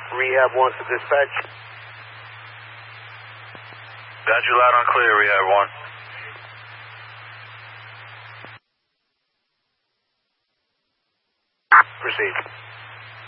Rehab 1 to dispatch. Got you loud and clear, Rehab 1. Proceed.